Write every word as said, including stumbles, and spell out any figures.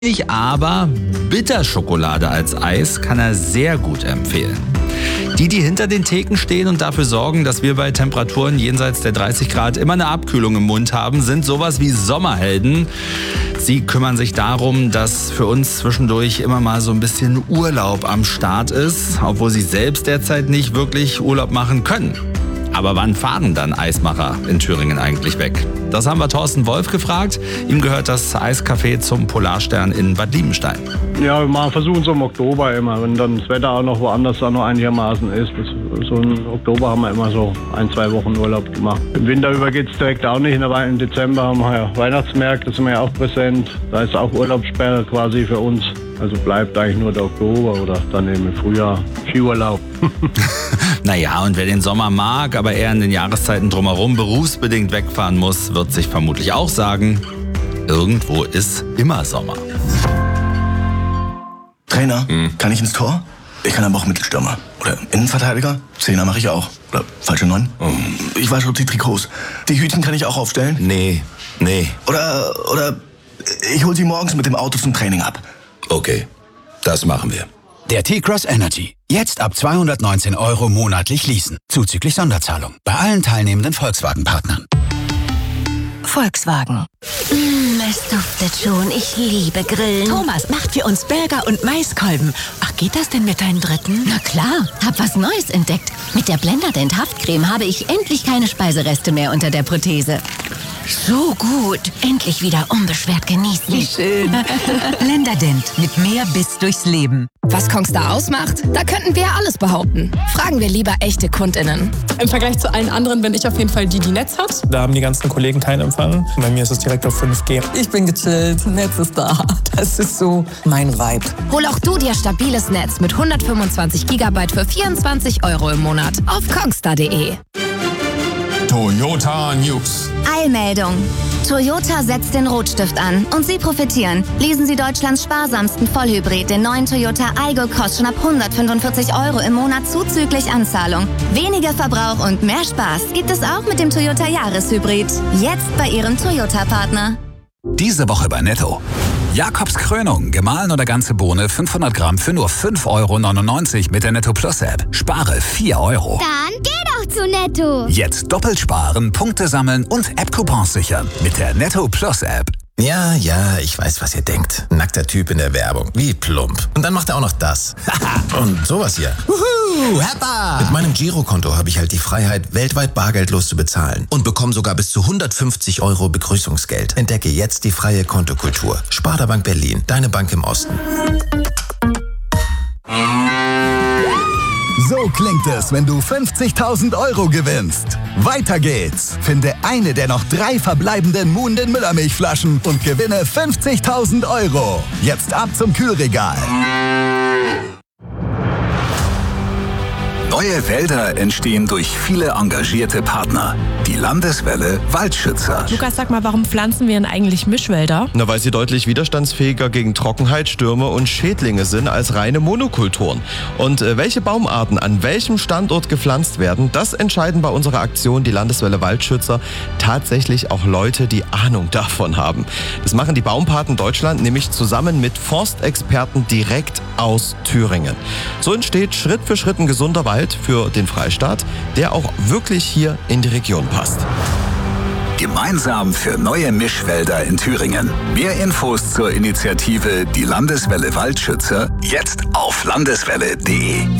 Aber Bitterschokolade als Eis kann er sehr gut empfehlen. Die, die hinter den Theken stehen und dafür sorgen, dass wir bei Temperaturen jenseits der dreißig Grad immer eine Abkühlung im Mund haben, sind sowas wie Sommerhelden. Sie kümmern sich darum, dass für uns zwischendurch immer mal so ein bisschen Urlaub am Start ist, obwohl sie selbst derzeit nicht wirklich Urlaub machen können. Aber wann fahren dann Eismacher in Thüringen eigentlich weg? Das haben wir Thorsten Wolf gefragt. Ihm gehört das Eiscafé zum Polarstern in Bad Liebenstein. Ja, wir versuchen so im Oktober immer, wenn dann das Wetter auch noch woanders auch noch einigermaßen ist. Das, so im Oktober haben wir immer so ein, zwei Wochen Urlaub gemacht. Im Winter über geht es direkt auch nicht. Im Dezember haben wir ja Weihnachtsmärkte, da sind wir ja auch präsent. Da ist auch Urlaubssperre quasi für uns. Also bleibt eigentlich nur der Oktober oder dann eben im Frühjahr Skiurlaub. Naja, und wer den Sommer mag, aber eher in den Jahreszeiten drumherum berufsbedingt wegfahren muss, wird sich vermutlich auch sagen, irgendwo ist immer Sommer. Trainer, hm. kann ich ins Tor? Ich kann aber auch Mittelstürmer. Oder Innenverteidiger? Zehner mache ich auch. Oder falsche Neun? Hm. Ich wasche die Trikots. Die Hütchen kann ich auch aufstellen? Nee, nee. Oder, oder ich hole sie morgens mit dem Auto zum Training ab. Okay, das machen wir. Der T-Cross Energy. Jetzt ab zweihundertneunzehn Euro monatlich leasen. Zuzüglich Sonderzahlung. Bei allen teilnehmenden Volkswagen-Partnern. Volkswagen. Mmh, es duftet schon. Ich liebe Grillen. Thomas macht für uns Burger und Maiskolben. Ach, geht das denn mit deinen Dritten? Na klar, hab was Neues entdeckt. Mit der Blenderdent Haftcreme habe ich endlich keine Speisereste mehr unter der Prothese. So gut. Endlich wieder unbeschwert genießen. Wie schön. Blenderdent. Mit mehr Biss durchs Leben. Was Kongstar ausmacht? Da könnten wir alles behaupten. Fragen wir lieber echte KundInnen. Im Vergleich zu allen anderen bin ich auf jeden Fall die, die Netz hat. Da haben die ganzen Kollegen keinen Empfang. Bei mir ist es direkt auf fünf G. Ich bin gechillt. Netz ist da. Das ist so mein Vibe. Hol auch du dir stabiles Netz mit hundertfünfundzwanzig Gigabyte für vierundzwanzig Euro im Monat auf kongstar punkt de. Toyota News. Eilmeldung. Toyota setzt den Rotstift an und Sie profitieren. Leasen Sie Deutschlands sparsamsten Vollhybrid, den neuen Toyota Aygo, kostet schon ab hundertfünfundvierzig Euro im Monat zuzüglich Anzahlung. Weniger Verbrauch und mehr Spaß gibt es auch mit dem Toyota Jahreshybrid. Jetzt bei Ihrem Toyota-Partner. Diese Woche bei Netto. Jakobs Krönung, gemahlen oder ganze Bohne, fünfhundert Gramm für nur fünf Euro neunundneunzig mit der Netto Plus App. Spare vier Euro. Dann geh doch zu Netto. Jetzt doppelt sparen, Punkte sammeln und App-Coupons sichern mit der Netto Plus App. Ja, ja, ich weiß, was ihr denkt. Nackter Typ in der Werbung. Wie plump. Und dann macht er auch noch das. Und sowas hier. Wuhu, Heppa! Mit meinem Girokonto habe ich halt die Freiheit, weltweit bargeldlos zu bezahlen. Und bekomme sogar bis zu hundertfünfzig Euro Begrüßungsgeld. Entdecke jetzt die freie Kontokultur. Sparda Bank Berlin, deine Bank im Osten. So klingt es, wenn du fünfzigtausend Euro gewinnst. Weiter geht's. Finde eine der noch drei verbleibenden Muhnden Müllermilchflaschen und gewinne fünfzigtausend Euro. Jetzt ab zum Kühlregal. Neue Wälder entstehen durch viele engagierte Partner. Die Landeswelle Waldschützer. Lukas, sag mal, warum pflanzen wir denn eigentlich Mischwälder? Na, weil sie deutlich widerstandsfähiger gegen Trockenheit, Stürme und Schädlinge sind als reine Monokulturen. Und äh, welche Baumarten an welchem Standort gepflanzt werden, das entscheiden bei unserer Aktion die Landeswelle Waldschützer tatsächlich auch Leute, die Ahnung davon haben. Das machen die Baumpaten Deutschland nämlich zusammen mit Forstexperten direkt aus Thüringen. So entsteht Schritt für Schritt ein gesunder Wald für den Freistaat, der auch wirklich hier in die Region passt. Gemeinsam für neue Mischwälder in Thüringen. Mehr Infos zur Initiative Die Landeswelle Waldschützer jetzt auf landeswelle punkt de.